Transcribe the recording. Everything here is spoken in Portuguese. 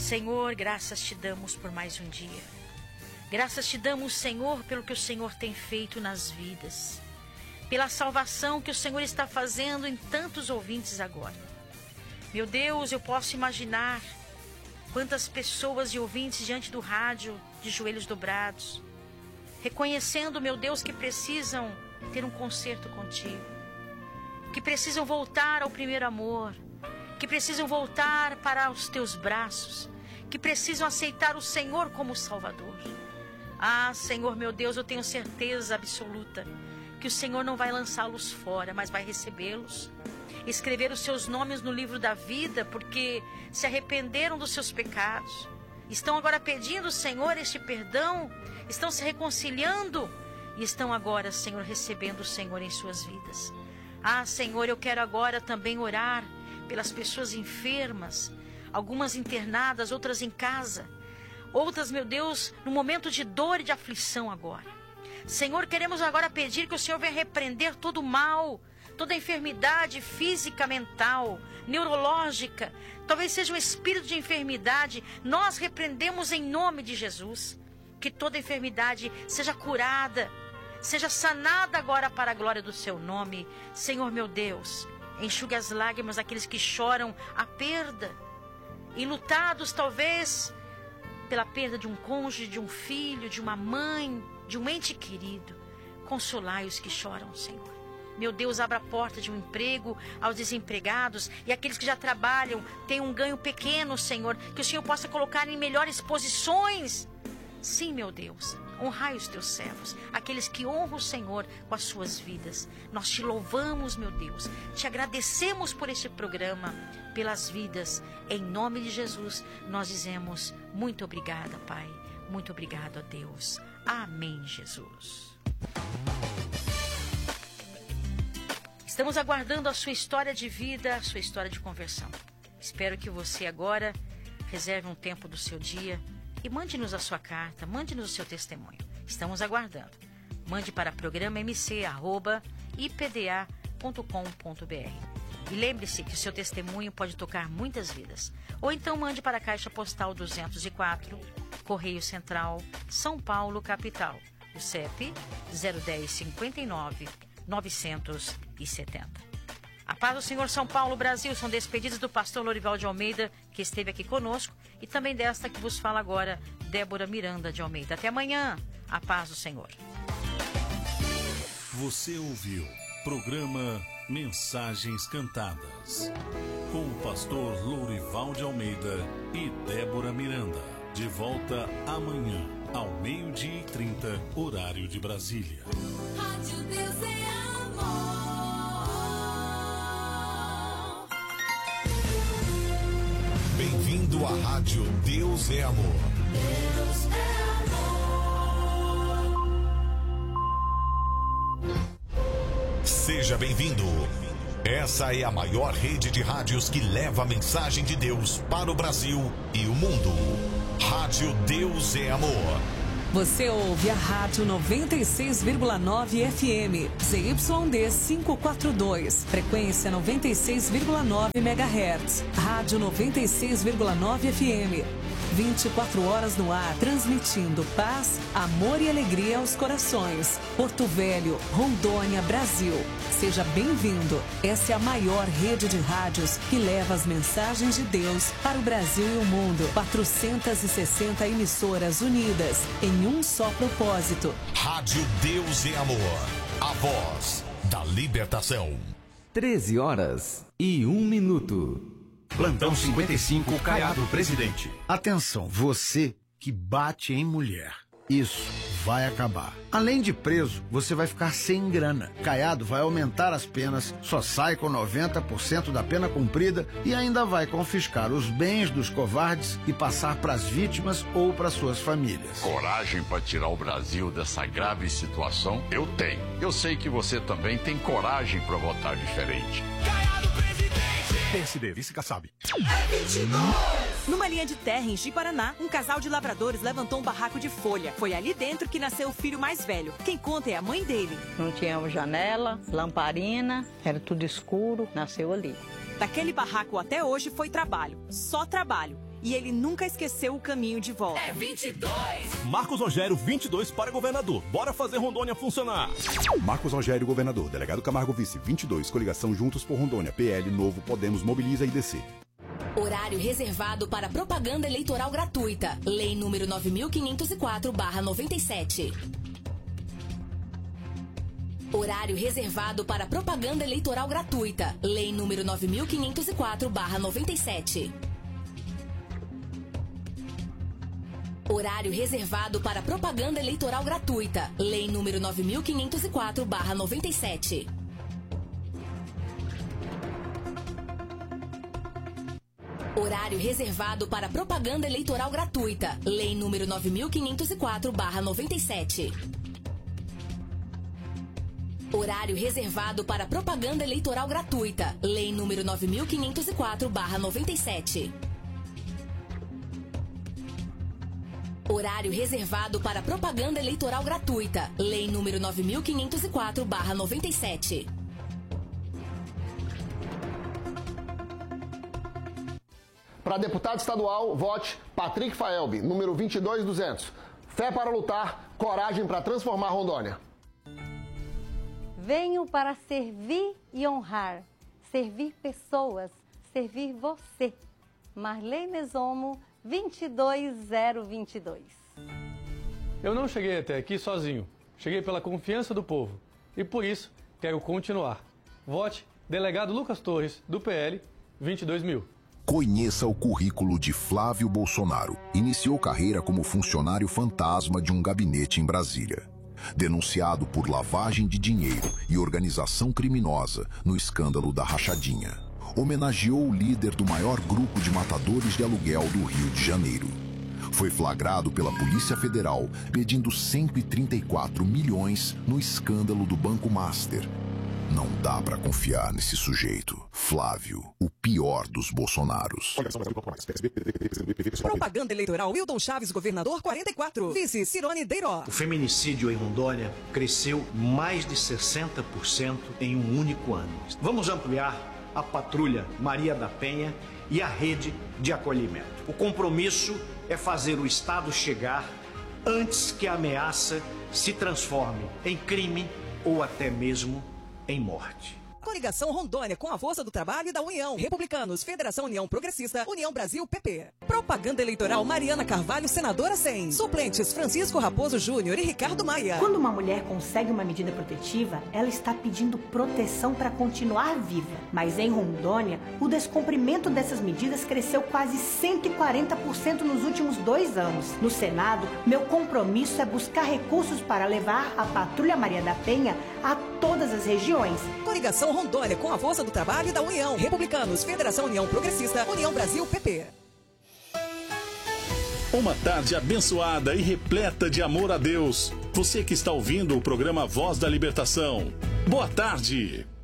Senhor, graças te damos por mais um dia. Graças te damos, Senhor, pelo que o Senhor tem feito nas vidas. Pela salvação que o Senhor está fazendo em tantos ouvintes agora. Meu Deus, eu posso imaginar quantas pessoas e ouvintes diante do rádio, de joelhos dobrados, reconhecendo, meu Deus, que precisam ter um concerto contigo, que precisam voltar ao primeiro amor, que precisam voltar para os teus braços, que precisam aceitar o Senhor como Salvador. Ah, Senhor, meu Deus, eu tenho certeza absoluta que o Senhor não vai lançá-los fora, mas vai recebê-los, escrever os seus nomes no livro da vida, porque se arrependeram dos seus pecados, estão agora pedindo, Senhor, este perdão, estão se reconciliando e estão agora, Senhor, recebendo o Senhor em suas vidas. Ah, Senhor, eu quero agora também orar pelas pessoas enfermas, algumas internadas, outras em casa, outras, meu Deus, no momento de dor e de aflição agora. Senhor, queremos agora pedir que o Senhor venha repreender todo o mal, toda enfermidade física, mental, neurológica, talvez seja um espírito de enfermidade, nós repreendemos em nome de Jesus. Que toda enfermidade seja curada, seja sanada agora para a glória do seu nome. Senhor meu Deus, enxugue as lágrimas daqueles que choram a perda, enlutados talvez pela perda de um cônjuge, de um filho, de uma mãe, de um ente querido. Consolai os que choram, Senhor. Meu Deus, abra a porta de um emprego aos desempregados e aqueles que já trabalham, têm um ganho pequeno, Senhor, que o Senhor possa colocar em melhores posições. Sim, meu Deus, honrai os teus servos, aqueles que honram o Senhor com as suas vidas. Nós te louvamos, meu Deus, te agradecemos por este programa, pelas vidas. Em nome de Jesus, nós dizemos muito obrigada, Pai. Muito obrigado a Deus. Amém, Jesus. Estamos aguardando a sua história de vida, a sua história de conversão. Espero que você agora reserve um tempo do seu dia e mande-nos a sua carta, mande-nos o seu testemunho. Estamos aguardando. Mande para programamc@ipda.com.br. E lembre-se que o seu testemunho pode tocar muitas vidas. Ou então mande para a Caixa Postal 204, Correio Central, São Paulo, capital. O CEP 01059 970. A paz do Senhor, São Paulo, Brasil. São despedidas do pastor Lorival de Almeida, que esteve aqui conosco, e também desta que vos fala agora, Débora Miranda de Almeida. Até amanhã. A paz do Senhor. Você ouviu programa Mensagens Cantadas com o pastor Lorival de Almeida e Débora Miranda. De volta amanhã, ao 12h30, horário de Brasília. Rádio Deus é amor. Bem-vindo à Rádio Deus é Amor. Deus é amor. Seja bem-vindo. Essa é a maior rede de rádios que leva a mensagem de Deus para o Brasil e o mundo. Rádio Deus é Amor. Você ouve a Rádio 96,9 FM, ZYD 542, frequência 96,9 MHz. Rádio 96,9 FM, 24 horas no ar, transmitindo paz, amor e alegria aos corações. Porto Velho, Rondônia, Brasil. Seja bem-vindo. Essa é a maior rede de rádios que leva as mensagens de Deus para o Brasil e o mundo. 460 emissoras unidas em um só propósito. Rádio Deus é Amor. A voz da libertação. 13h01. Plantão 55, Caiado, presidente. Atenção, você que bate em mulher. Isso vai acabar. Além de preso, você vai ficar sem grana. Caiado vai aumentar as penas, só sai com 90% da pena cumprida e ainda vai confiscar os bens dos covardes e passar para as vítimas ou para suas famílias. Coragem para tirar o Brasil dessa grave situação? Eu tenho. Eu sei que você também tem coragem para votar diferente. Caiado, presidente. PSD, vice-caçabe. É 22. Numa linha de terra em Ji-Paraná, um casal de lavradores levantou um barraco de folha. Foi ali dentro que nasceu o filho mais velho. Quem conta é a mãe dele. Não tínhamos janela, lamparina, era tudo escuro, nasceu ali. Daquele barraco até hoje foi trabalho, só trabalho. e ele nunca esqueceu o caminho de volta. É 22. Marcos Rogério, 22 para governador. Bora fazer Rondônia funcionar. Marcos Rogério, governador. Delegado Camargo Vice, 22. Coligação Juntos por Rondônia. PL, Novo, Podemos, Mobiliza e DC. Horário reservado para propaganda eleitoral gratuita. Lei número 9504/97. Horário reservado para propaganda eleitoral gratuita. Lei número 9504/97. Horário reservado para propaganda eleitoral gratuita. Lei número 9504/97. Horário reservado para propaganda eleitoral gratuita. Lei número 9504/97. Horário reservado para propaganda eleitoral gratuita. Lei número 9504/97. Horário reservado para propaganda eleitoral gratuita. Lei número 9504/97. Para deputado estadual, vote Patrick Faelbi, número 22200. Fé para lutar, coragem para transformar Rondônia. Venho para servir e honrar, servir pessoas, servir você. Marley Mesomo, 22022. Eu não cheguei até aqui sozinho. Cheguei pela confiança do povo. E por isso, quero continuar. Vote Delegado Lucas Torres, do PL, 22.000. Conheça o currículo de Flávio Bolsonaro. Iniciou carreira como funcionário fantasma de um gabinete em Brasília. Denunciado por lavagem de dinheiro e organização criminosa no escândalo da rachadinha. Homenageou o líder do maior grupo de matadores de aluguel do Rio de Janeiro. Foi flagrado pela Polícia Federal pedindo 134 milhões no escândalo do Banco Master. Não dá pra confiar nesse sujeito. Flávio, o pior dos Bolsonaros. Propaganda eleitoral Wilton Chaves, governador 44. Vice Cirone Deiró. O feminicídio em Rondônia cresceu mais de 60% em um único ano. Vamos ampliar a patrulha Maria da Penha e a rede de acolhimento. O compromisso é fazer o Estado chegar antes que a ameaça se transforme em crime ou até mesmo em morte. Coligação Rondônia, com a força do trabalho da União. Republicanos, Federação União Progressista, União Brasil, PP. Propaganda eleitoral Mariana Carvalho, senadora 100. Suplentes Francisco Raposo Júnior e Ricardo Maia. Quando uma mulher consegue uma medida protetiva, ela está pedindo proteção para continuar viva. Mas em Rondônia, o descumprimento dessas medidas cresceu quase 140% nos últimos 2 anos. No Senado, meu compromisso é buscar recursos para levar a Patrulha Maria da Penha a todas as regiões. Coligação Rondônia, com a força do trabalho da União. Republicanos, Federação União Progressista, União Brasil, PP. Uma tarde abençoada e repleta de amor a Deus. Você que está ouvindo o programa Voz da Libertação. Boa tarde.